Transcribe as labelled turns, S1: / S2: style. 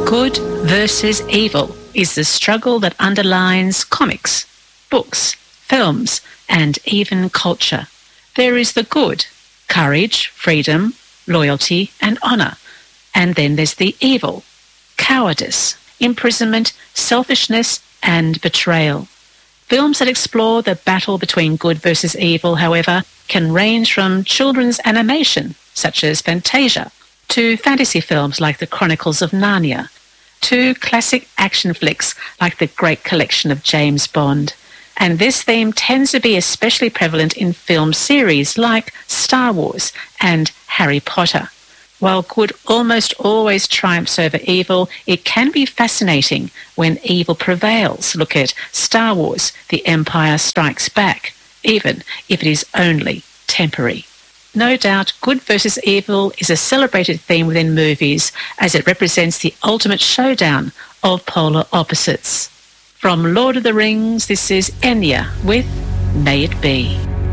S1: Good versus evil is the struggle that underlines comics, books, films, and even culture. There is the good, courage, freedom, loyalty, and honour. And then there's the evil, cowardice, imprisonment, selfishness, and betrayal. Films that explore the battle between good versus evil, however, can range from children's animation, such as Fantasia, to fantasy films like The Chronicles of Narnia, to classic action flicks like The Great Collection of James Bond. And this theme tends to be especially prevalent in film series like Star Wars and Harry Potter. While good almost always triumphs over evil, it can be fascinating when evil prevails. Look at Star Wars, The Empire Strikes Back, even if it is only temporary. No doubt, good versus evil is a celebrated theme within movies as it represents the ultimate showdown of polar opposites. From Lord of the Rings, this is Enya with May It Be.